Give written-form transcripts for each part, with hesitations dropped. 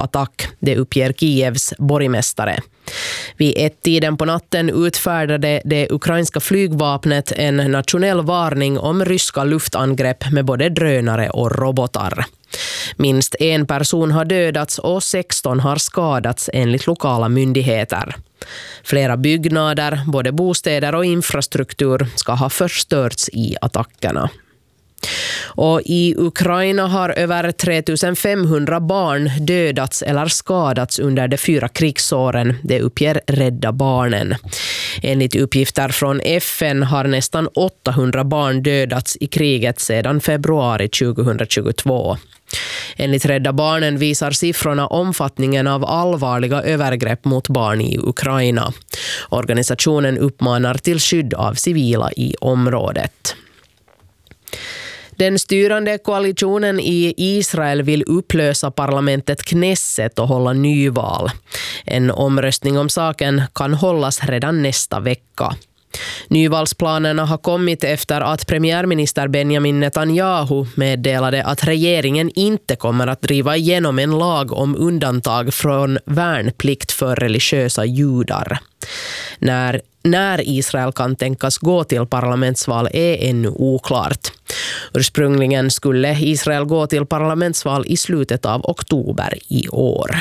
attack, det uppger Kievs borgmästare. Vid 1-tiden på natten utfärdade det ukrainska flygvapnet en nationell varning om ryska luftangrepp med både drönare och robotar. Minst en person har dödats och 16 har skadats enligt lokala myndigheter. Flera byggnader, både bostäder och infrastruktur, ska ha förstörts i attackerna. Och i Ukraina har över 3500 barn dödats eller skadats under de 4 krigsåren, det uppger Rädda Barnen. Enligt uppgifter från FN har nästan 800 barn dödats i kriget sedan februari 2022. Enligt Rädda Barnen visar siffrorna omfattningen av allvarliga övergrepp mot barn i Ukraina. Organisationen uppmanar till skydd av civila i området. Den styrande koalitionen i Israel vill upplösa parlamentet Knesset och hålla nyval. En omröstning om saken kan hållas redan nästa vecka. Nyvalsplanerna har kommit efter att premiärminister Benjamin Netanyahu meddelade att regeringen inte kommer att driva igenom en lag om undantag från värnplikt för religiösa judar. När Israel kan tänkas gå till parlamentsval är ännu oklart. Ursprungligen skulle Israel gå till parlamentsval i slutet av oktober i år.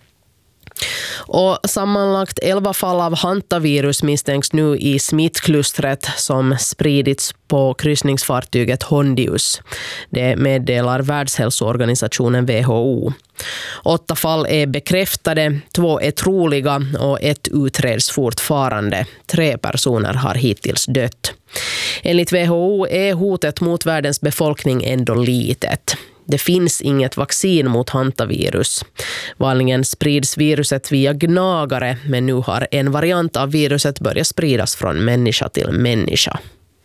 Och sammanlagt 11 fall av hantavirus misstänks nu i smittklustret som spridits på kryssningsfartyget Hondius. Det meddelar Världshälsoorganisationen WHO. 8 fall är bekräftade, 2 är troliga och 1 utreds fortfarande. 3 personer har hittills dött. Enligt WHO är hotet mot världens befolkning ändå litet. Det finns inget vaccin mot hantavirus. Vanligen sprids viruset via gnagare, men nu har en variant av viruset börjat spridas från människa till människa.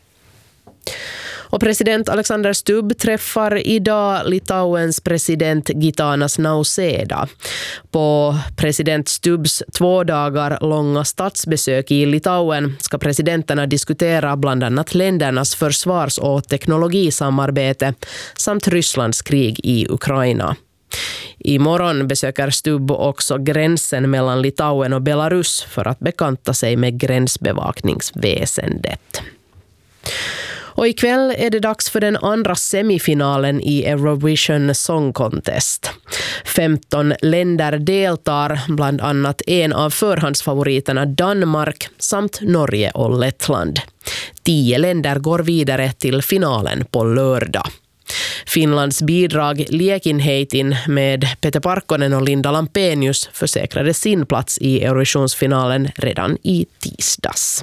Och president Alexander Stubb träffar idag Litauens president Gitanas Nausėda. På president Stubbs 2 dagar långa statsbesök i Litauen ska presidenterna diskutera bland annat ländernas försvars- och teknologisamarbete samt Rysslands krig i Ukraina. Imorgon besöker Stubb också gränsen mellan Litauen och Belarus för att bekanta sig med gränsbevakningsväsendet. Och ikväll är det dags för den andra semifinalen i Eurovision Song Contest. 15 länder deltar, bland annat en av förhandsfavoriterna Danmark samt Norge och Lettland. 10 länder går vidare till finalen på lördag. Finlands bidrag Liekinheitin med Peter Parkkonen och Linda Lampenius försäkrade sin plats i Eurovisionsfinalen redan i tisdags.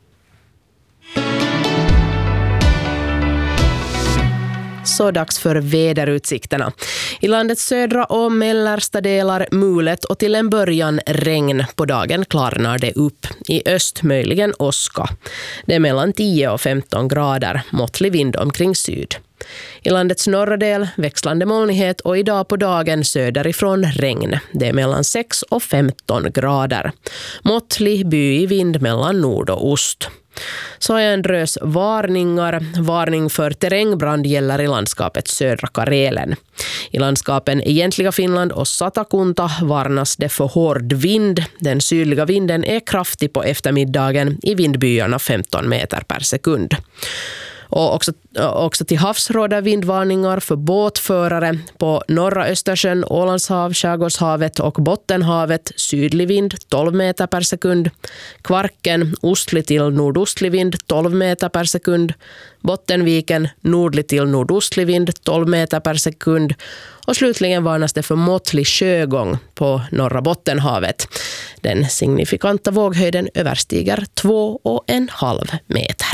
Så dags för väderutsikterna. I landets södra och mellersta delar mulet och till en början regn. På dagen klarnar det upp. I öst möjligen åska. Det är mellan 10 och 15 grader. Måttlig vind omkring syd. I landets norra del växlande molnighet och idag på dagen söderifrån regn. Det är mellan 6 och 15 grader. Måttlig byig vind mellan nord och ost. Så är en drös varningar. Varning för terrängbrand gäller i landskapet södra Karelen. I landskapen Egentliga Finland och Satakunta varnas det för hård vind. Den sydliga vinden är kraftig på eftermiddagen i vindbyarna 15 meter per sekund. Och också till havs råder vindvarningar för båtförare på norra Östersjön, Ålandshav, Skärgårdshavet och Bottenhavet. Sydlig vind 12 meter per sekund. Kvarken ostlig till nordostlig vind 12 meter per sekund. Bottenviken nordlig till nordostlig vind 12 meter per sekund. Och slutligen varnas det för måttlig sjögång på norra Bottenhavet. Den signifikanta våghöjden överstiger 2,5 meter.